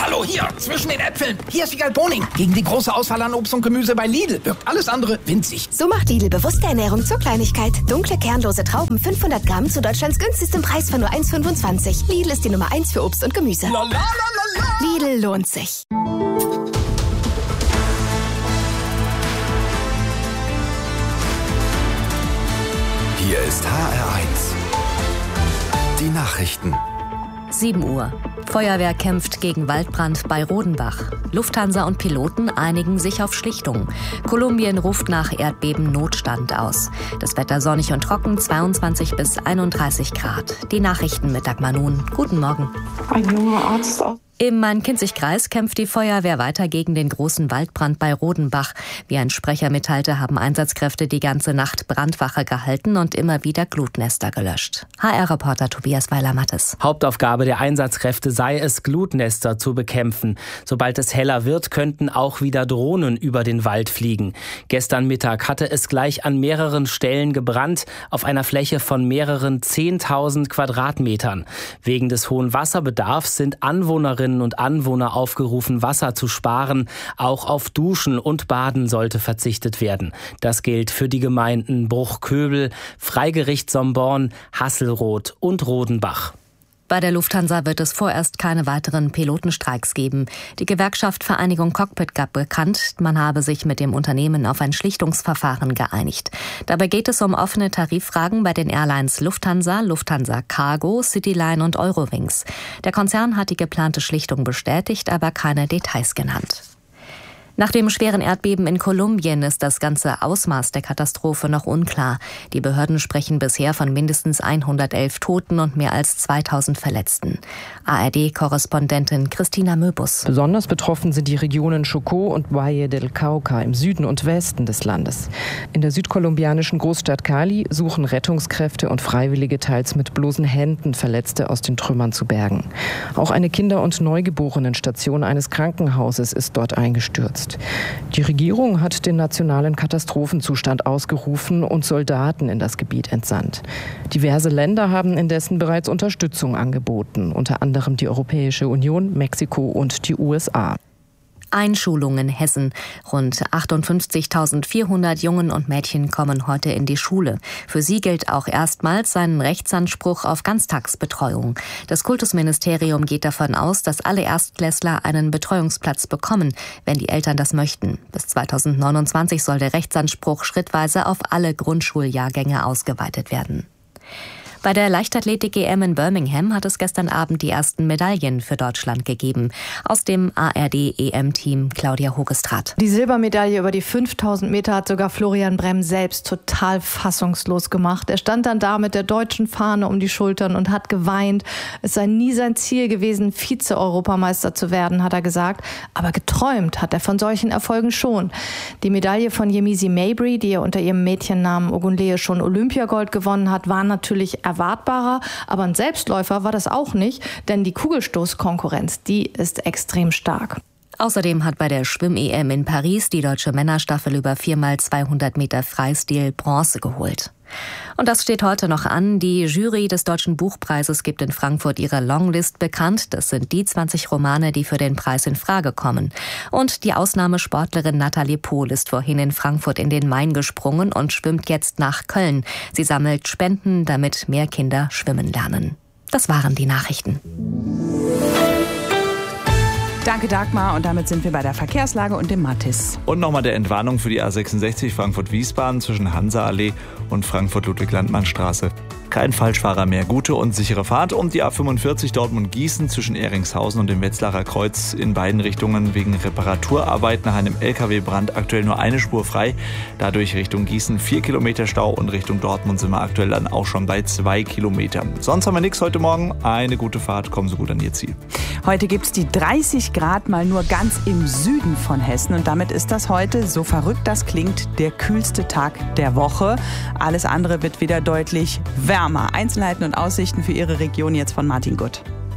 Hallo, hier, zwischen den Äpfeln. Hier ist Wiegald Boning. Gegen die große Auswahl an Obst und Gemüse bei Lidl wirkt alles andere winzig. So macht Lidl bewusste Ernährung zur Kleinigkeit. Dunkle, kernlose Trauben 500 Gramm zu Deutschlands günstigstem Preis von nur 1,25. Lidl ist die Nummer 1 für Obst und Gemüse. Lidl lohnt sich. Hier ist HR1. Die Nachrichten. 7 Uhr. Feuerwehr kämpft gegen Waldbrand bei Rodenbach. Lufthansa und Piloten einigen sich auf Schlichtung. Kolumbien ruft nach Erdbeben Notstand aus. Das Wetter sonnig und trocken, 22 bis 31 Grad. Die Nachrichten mit Dagmar Nun. Guten Morgen. Ein junger Arzt aus Im Main-Kinzig-Kreis kämpft die Feuerwehr weiter gegen den großen Waldbrand bei Rodenbach. Wie ein Sprecher mitteilte, haben Einsatzkräfte die ganze Nacht Brandwache gehalten und immer wieder Glutnester gelöscht. HR-Reporter Tobias Weiler-Mattes. Hauptaufgabe der Einsatzkräfte sei es, Glutnester zu bekämpfen. Sobald es heller wird, könnten auch wieder Drohnen über den Wald fliegen. Gestern Mittag hatte es gleich an mehreren Stellen gebrannt, auf einer Fläche von mehreren 10.000 Quadratmetern. Wegen des hohen Wasserbedarfs sind Anwohnerinnen und Anwohner aufgerufen, Wasser zu sparen. Auch auf Duschen und Baden sollte verzichtet werden. Das gilt für die Gemeinden Bruchköbel, Freigericht Somborn, Hasselroth und Rodenbach. Bei der Lufthansa wird es vorerst keine weiteren Pilotenstreiks geben. Die Gewerkschaft Vereinigung Cockpit gab bekannt, man habe sich mit dem Unternehmen auf ein Schlichtungsverfahren geeinigt. Dabei geht es um offene Tariffragen bei den Airlines Lufthansa, Lufthansa Cargo, Cityline und Eurowings. Der Konzern hat die geplante Schlichtung bestätigt, aber keine Details genannt. Nach dem schweren Erdbeben in Kolumbien ist das ganze Ausmaß der Katastrophe noch unklar. Die Behörden sprechen bisher von mindestens 111 Toten und mehr als 2000 Verletzten. ARD-Korrespondentin Christina Möbus. Besonders betroffen sind die Regionen Chocó und Valle del Cauca im Süden und Westen des Landes. In der südkolumbianischen Großstadt Cali suchen Rettungskräfte und Freiwillige teils mit bloßen Händen Verletzte aus den Trümmern zu bergen. Auch eine Kinder- und Neugeborenenstation eines Krankenhauses ist dort eingestürzt. Die Regierung hat den nationalen Katastrophenzustand ausgerufen und Soldaten in das Gebiet entsandt. Diverse Länder haben indessen bereits Unterstützung angeboten, unter anderem die Europäische Union, Mexiko und die USA. Einschulung in Hessen. Rund 58.400 Jungen und Mädchen kommen heute in die Schule. Für sie gilt auch erstmals ein Rechtsanspruch auf Ganztagsbetreuung. Das Kultusministerium geht davon aus, dass alle Erstklässler einen Betreuungsplatz bekommen, wenn die Eltern das möchten. Bis 2029 soll der Rechtsanspruch schrittweise auf alle Grundschuljahrgänge ausgeweitet werden. Bei der Leichtathletik-EM in Birmingham hat es gestern Abend die ersten Medaillen für Deutschland gegeben. Aus dem ARD-EM-Team Claudia Hogestraat. Die Silbermedaille über die 5000 Meter hat sogar Florian Brehm selbst total fassungslos gemacht. Er stand dann da mit der deutschen Fahne um die Schultern und hat geweint. Es sei nie sein Ziel gewesen, Vize-Europameister zu werden, hat er gesagt. Aber geträumt hat er von solchen Erfolgen schon. Die Medaille von Yemisi Mabry, die er unter ihrem Mädchennamen Ogunleye schon Olympiagold gewonnen hat, war natürlich erwartbarer, aber ein Selbstläufer war das auch nicht, denn die Kugelstoßkonkurrenz, die ist extrem stark. Außerdem hat bei der Schwimm-EM in Paris die deutsche Männerstaffel über 4x200 Meter Freistil Bronze geholt. Und das steht heute noch an. Die Jury des Deutschen Buchpreises gibt in Frankfurt ihre Longlist bekannt. Das sind die 20 Romane, die für den Preis in Frage kommen. Und die Ausnahmesportlerin Nathalie Pohl ist vorhin in Frankfurt in den Main gesprungen und schwimmt jetzt nach Köln. Sie sammelt Spenden, damit mehr Kinder schwimmen lernen. Das waren die Nachrichten. Danke Dagmar und damit sind wir bei der Verkehrslage und dem Mathis. Und nochmal der Entwarnung für die A66 Frankfurt-Wiesbaden zwischen Hansa-Allee und Frankfurt-Ludwig-Landmann-Straße. Kein Falschfahrer mehr, gute und sichere Fahrt. Und die A45 Dortmund-Gießen zwischen Ehringshausen und dem Wetzlarer Kreuz in beiden Richtungen wegen Reparaturarbeiten nach einem LKW-Brand aktuell nur eine Spur frei. Dadurch Richtung Gießen 4 Kilometer Stau und Richtung Dortmund sind wir aktuell dann auch schon bei 2 Kilometern. Sonst haben wir nichts heute Morgen. Eine gute Fahrt, kommen Sie gut an Ihr Ziel. Heute gibt es die 30 Grad mal nur ganz im Süden von Hessen. Und damit ist das heute, so verrückt das klingt, der kühlste Tag der Woche. Alles andere wird wieder deutlich wärmer. Einzelheiten und Aussichten für Ihre Region jetzt von Martin Gutt.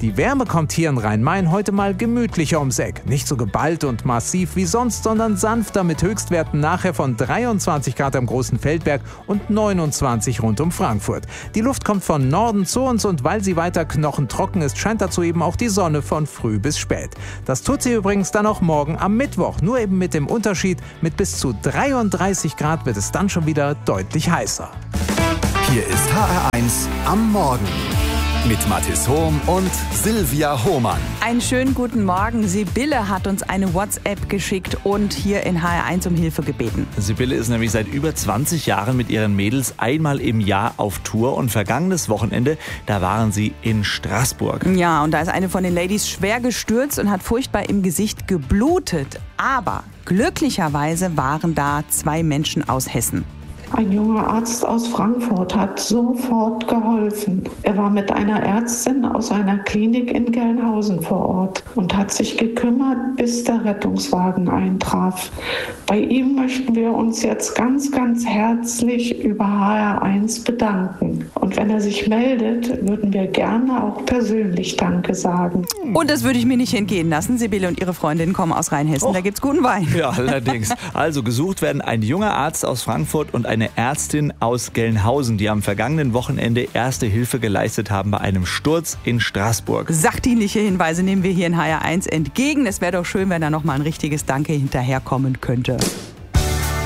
Die Wärme kommt hier in Rhein-Main heute mal gemütlicher ums Eck. Nicht so geballt und massiv wie sonst, sondern sanfter mit Höchstwerten nachher von 23 Grad am Großen Feldberg und 29 rund um Frankfurt. Die Luft kommt von Norden zu uns und weil sie weiter knochentrocken ist, scheint dazu eben auch die Sonne von früh bis spät. Das tut sie übrigens dann auch morgen am Mittwoch, nur eben mit dem Unterschied, mit bis zu 33 Grad wird es dann schon wieder deutlich heißer. Hier ist HR1 am Morgen mit Mathis Hohm und Silvia Hohmann. Einen schönen guten Morgen. Sibylle hat uns eine WhatsApp geschickt und hier in HR1 um Hilfe gebeten. Sibylle ist nämlich seit über 20 Jahren mit ihren Mädels einmal im Jahr auf Tour und vergangenes Wochenende, da waren sie in Straßburg. Ja, und da ist eine von den Ladies schwer gestürzt und hat furchtbar im Gesicht geblutet. Aber glücklicherweise waren da 2 Menschen aus Hessen. Ein junger Arzt aus Frankfurt hat sofort geholfen. Er war mit einer Ärztin aus einer Klinik in Gelnhausen vor Ort und hat sich gekümmert, bis der Rettungswagen eintraf. Bei ihm möchten wir uns jetzt ganz, ganz herzlich über HR1 bedanken. Und wenn er sich meldet, würden wir gerne auch persönlich Danke sagen. Und das würde ich mir nicht entgehen lassen. Sibylle und ihre Freundin kommen aus Rheinhessen. Da gibt's guten Wein. Ja, allerdings. Also gesucht werden ein junger Arzt aus Frankfurt und eine Ärztin aus Gelnhausen, die am vergangenen Wochenende erste Hilfe geleistet haben bei einem Sturz in Straßburg. Sachdienliche Hinweise nehmen wir hier in HR1 entgegen. Es wäre doch schön, wenn da noch mal ein richtiges Danke hinterherkommen könnte.